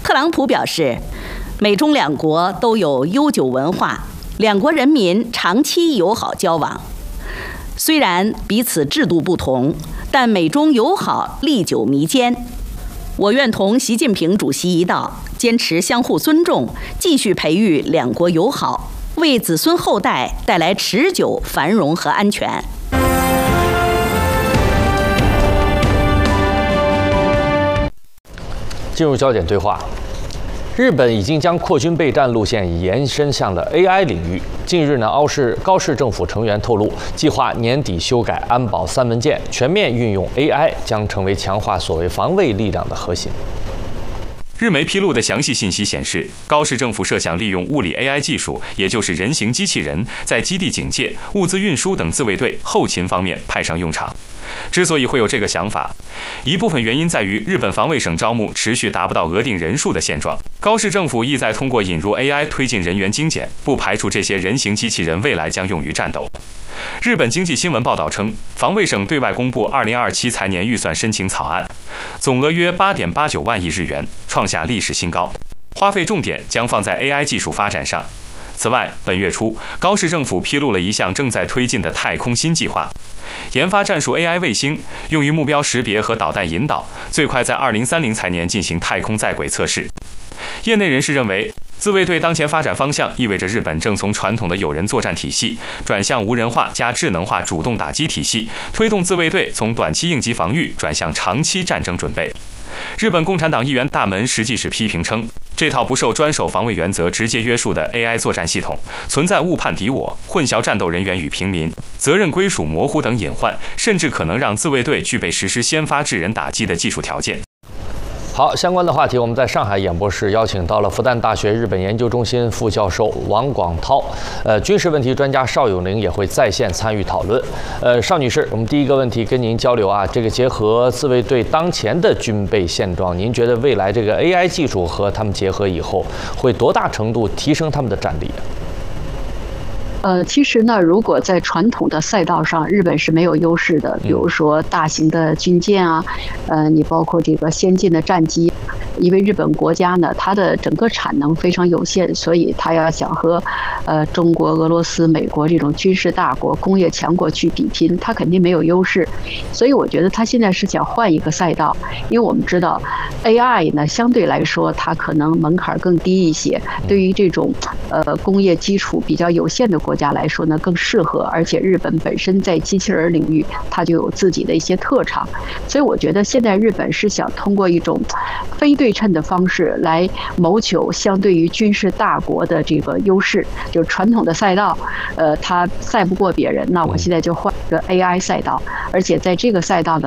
特朗普表示，美中两国都有悠久文化，两国人民长期友好交往。虽然彼此制度不同，但美中友好历久弥坚。我愿同习近平主席一道，坚持相互尊重，继续培育两国友好，为子孙后代带来持久繁荣和安全。 进入焦点对话。日本已经将扩军备战路线延伸向了 AI 领域。近日呢，高市政府成员透露，计划年底修改安保3文件，全面运用 AI， 将成为强化所谓防卫力量的核心。 日媒披露的详细信息显示，高市政府设想利用物理 AI 技术，也就是人形机器人，在基地警戒、物资运输等自卫队后勤方面派上用场。之所以会有这个想法，一部分原因在于日本防卫省招募持续达不到额定人数的现状。高市政府意在通过引入 AI 推进人员精简，不排除这些人形机器人未来将用于战斗。日本经济新闻报道称，防卫省对外公布2027财年预算申请草案，总额约8.89万亿日元，创下历史新高，花费重点将放在 AI 技术发展上。此外，本月初，高市政府披露了一项正在推进的太空新计划，研发战术 AI 卫星，用于目标识别和导弹引导，最快在2030财年进行太空在轨测试。业内人士认为，自卫队当前发展方向意味着日本正从传统的有人作战体系转向无人化加智能化主动打击体系，推动自卫队从短期应急防御转向长期战争准备。日本共产党议员大门实际是批评称，这套不受专守防卫原则直接约束的 AI 作战系统存在误判敌我、混淆战斗人员与平民、责任归属模糊等隐患，甚至可能让自卫队具备实施先发制人打击的技术条件。 好，相关的话题我们在上海演播室邀请到了复旦大学日本研究中心副教授王广涛，军事问题专家邵永龄也会在线参与讨论。邵女士，我们第一个问题跟您交流啊，这个结合自卫队当前的军备现状，您觉得未来这个 AI 技术和他们结合以后，会多大程度提升他们的战力？ 其实呢，如果在传统的赛道上，日本是没有优势的。比如说大型的军舰啊，你包括这个先进的战机，因为日本国家呢，它的整个产能非常有限，所以它要想和中国、俄罗斯、美国这种军事大国、工业强国去比拼，它肯定没有优势。所以我觉得它现在是想换一个赛道，因为我们知道 AI 呢，相对来说它可能门槛更低一些，对于这种工业基础比较有限的国家来说呢更适合，而且日本本身在机器人领域它就有自己的一些特长，所以我觉得现在日本是想通过一种非对称的方式来谋求相对于军事大国的这个优势，就是传统的赛道，它赛不过别人，那我现在就换一个 AI 赛道，而且在这个赛道呢，